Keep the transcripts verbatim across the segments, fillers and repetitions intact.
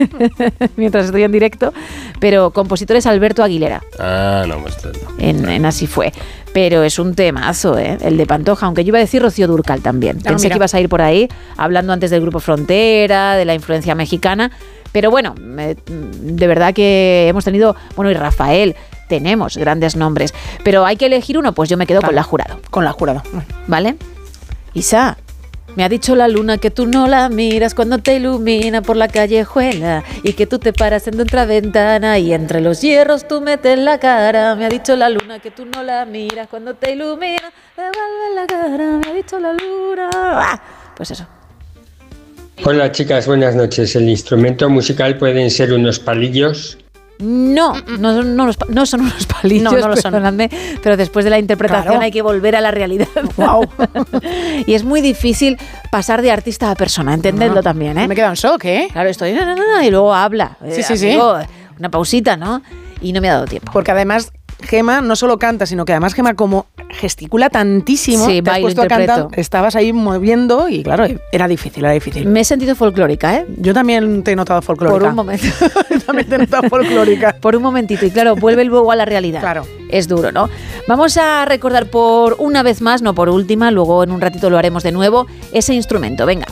mientras estoy en directo, pero compositor es Alberto Aguilera. Ah, no, pues no. En, en Así fue. Pero es un temazo, ¿eh? El de Pantoja, aunque yo iba a decir Rocío Dúrcal también. Ah, Pensé mira. que ibas a ir por ahí, hablando antes del Grupo Frontera, de la influencia mexicana. Pero bueno, me, de verdad que hemos tenido, bueno, y Rafael, tenemos grandes nombres. Pero hay que elegir uno, pues yo me quedo Claro. con La Jurado. Con La Jurado. ¿Vale? Isa, me ha dicho la luna que tú no la miras cuando te ilumina por la callejuela y que tú te paras en otra ventana y entre los hierros tú metes la cara. Me ha dicho la luna que tú no la miras cuando te ilumina, te vuelve la cara. Me ha dicho la luna. ¡Ah! Pues eso. Hola chicas, buenas noches. El instrumento musical pueden ser unos palillos. No, no, son- no, los pa- no son unos palillos, No, no lo son. perdonadme, pero después de la interpretación Claro. hay que volver a la realidad. Wow. Y es muy difícil pasar de artista a persona, entendedlo Ah, también, ¿eh? Me queda en shock, ¿eh? Claro, estoy no, no, no, no, y luego habla. Sí, Eh, sí, sí. amigo, una pausita, ¿no? Y no me ha dado tiempo. Porque además Gema no solo canta, sino que además Gema como gesticula tantísimo, Sí, te has bailo, puesto a cantar, interpreto. estabas ahí moviendo y claro, era difícil, era difícil. Me he sentido folclórica, ¿eh? Yo también te he notado folclórica. Por un momento. también te he notado folclórica. Por un momentito. Y claro, vuelve luego a la realidad. Claro. Es duro, ¿no? Vamos a recordar por una vez más, no por última, luego en un ratito lo haremos de nuevo, ese instrumento. Venga.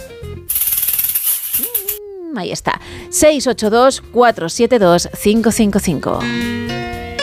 Mm, Ahí está. seis ocho dos, cuatro siete dos, cinco cinco cinco.